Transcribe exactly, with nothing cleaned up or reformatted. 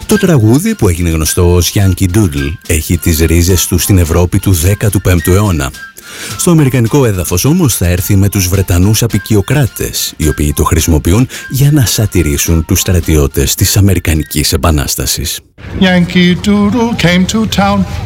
Το τραγούδι, που έγινε γνωστό ως Yankee Doodle, έχει τις ρίζες του στην Ευρώπη του δέκατου πέμπτου αιώνα. Στο αμερικανικό έδαφος όμως θα έρθει με τους Βρετανούς αποικιοκράτες, οι οποίοι το χρησιμοποιούν για να σατηρήσουν τους στρατιώτες της Αμερικανικής Επανάστασης. Yankee Doodle came to town